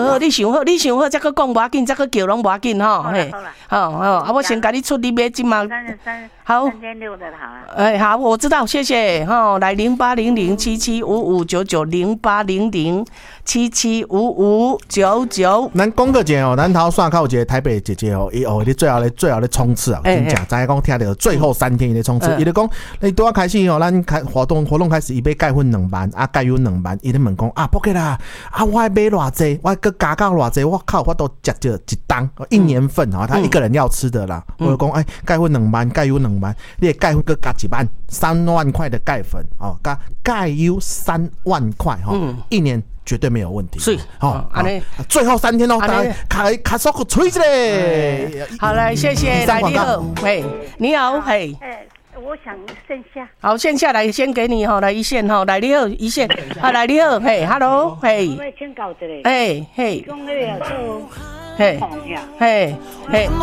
好，你想好，再去讲无要紧，再去叫拢无要紧吼。嘿，好，我先甲你出你买即嘛。好，3600的好啊。好，我知道，谢谢吼。来0800775599，0800775599。 咱讲个者哦，咱头线靠一个台北姐姐哦，伊哦，你最后咧冲刺啊，真正知影讲听到最后3天伊咧冲刺，伊咧讲，你拄仔开始哦，咱活动开始，伊要盖分2万，啊盖有2万，伊咧问讲啊，不给啦，啊我要买偌济，我搁加到偌济，我靠，我都食着1当1年份哦，他一个人要吃的啦，我就讲盖分2万，盖有2万，你的钙粉搁加1万，3万块的钙粉哦，加钙优3万块哈，1年绝对没有问题。 是哦， 最后3天哦，卡手给吹起来。 好来，谢谢，来你好，嘿，你好，嘿。 我想线下。 好，线下来先给你哈，来一线哈，来你好一线，来你好，嘿 ，hello， 嘿， 我请教一下， 嘿，嘿， 讲那个做嘿，嘿，嘿。